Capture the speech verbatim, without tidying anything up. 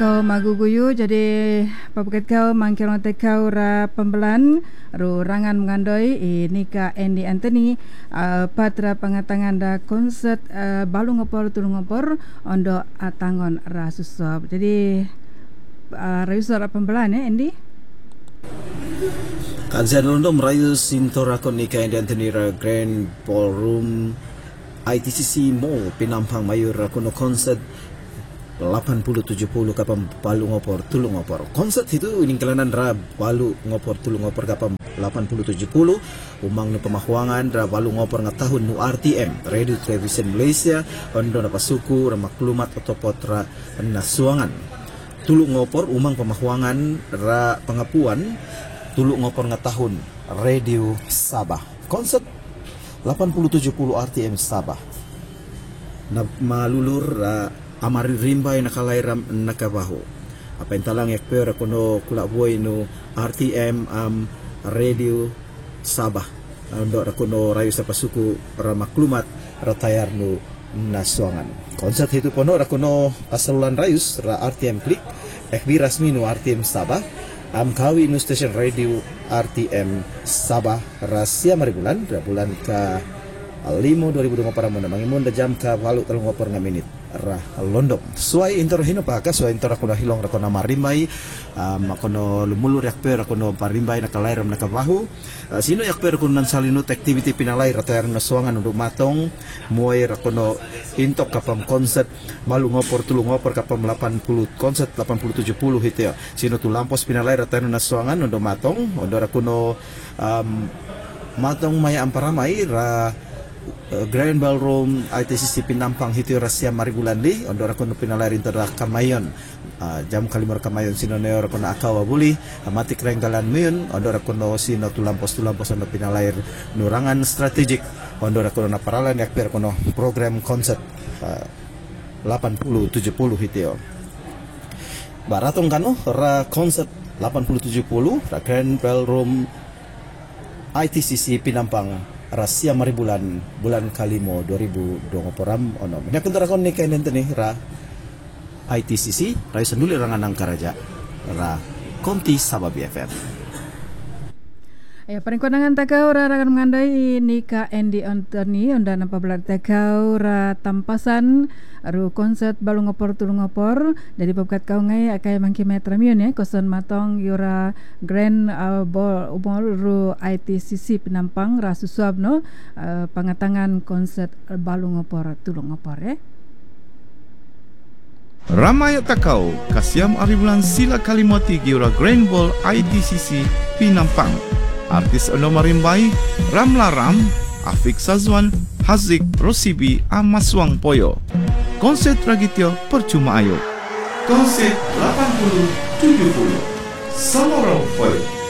Kau maguguyu jadi papakat kau mangkirong tekau ra pembelan ru rangan mengandoi i nika Andy Anthony uh, patra pengatangan da konsert uh, balu ngopor tulung ngopor ondo atangon ra susop. Jadi uh, rayu ra pembelan ya Andy. Kansian londo merayu sintorakon nika Andy Anthony ra Grand Ballroom I T C C Mall Penampang Mayu ra kono konsert lapan puluh tujuh puluh kapam balu ngopor tulung ngopor. Konsert itu ingkelanan ra balu ngopor tulung ngopor kapam lapan puluh tujuh puluh umang nu pemahuangan ra balu ngopor nga tahun nu R T M Radio Television Malaysia ondo na pasuku ra maklumat atau potra nasuangan. Tulung ngopor umang pemahuangan ra pengapuan tulung ngopor nga tahun Radio Sabah. Konsert lapan puluh tujuh puluh R T M Sabah. Na malulur ra amari rimbay nakalairam nakabaho. Apa yang talang yak pera kono kulak boy no R T M am Radio Sabah. Ando ra kono rayu sa pasuku ra maklumat ra tayar no nasuangan. Konsert itu kono ra kono pasalulan rayus ra R T M Klik F B rasmi no R T M Sabah. Am kawi no station radio R T M Sabah rahasia mari bulan ra bulan ka lima dua ribu dua puluh empat mangimun da jam ka walu telung opor nga minit ra londok suai intero hino pa ka suai intero kono hilong ra kono marimay um, kono lumulur yak per kono parimbay nakalairam nakabahu uh, sino yak per kono nansalinut activity pinalay ra tayar na suangan untuk matong muay ra kono intok kapam konsert malu ngopor tulung ngopor kapam lapan puluh konsert lapan puluh tujuh puluh hito sino tu lampos pinalay ra tayar na suangan untuk matong ondo ra kono um, matong maya amparamay ra Uh, Grand Ballroom I T C C Penampang hiti rahasia mari bulan li ondo ra kono pinalay rin tada kamayon uh, jam kalimor kamayon sino neo ra kono akawa buli amati krenggalan miyon ondo ra kono sino tulampos tulampos ondo pinalay nurangan strategik ondo ra kono naparalan yak per kono program konsert uh, lapan puluh tujuh puluh hiti baratong kano ra konsert lapan puluh tujuh puluh ra Grand Ballroom I T C C Penampang rahasia mari bulan bulan kalimo dua ribu dua puluh empat ono. Nya kuntara kon ni kainen tani ra I T C C ra sanduli rangan ang karaja ra Konti Sabah B F M. Ya paling konangan takau ra rakan mengandai nika Andy Anthony onda nampa belat takau ra tampasan ru konsert balu ngopor tulung ngopor dari pakat kau ngai akai mangki metra mion ya koson matong yura Grand uh, Ball umur ru I T C C Penampang ra susuab no uh, pangatangan konsert balu ngopor tulung ngopor ya. Ramai takau kasiam ari bulan sila kalimoti giura Grand Ball I T C C Penampang. Artis ono marimbai Ramla Ram, Afik Sazwan, Hazik Rosibi Amaswang Poyo. Konsert Ragityo percuma ayo. Konsert lapan puluh tujuh puluh Samoro Poyo.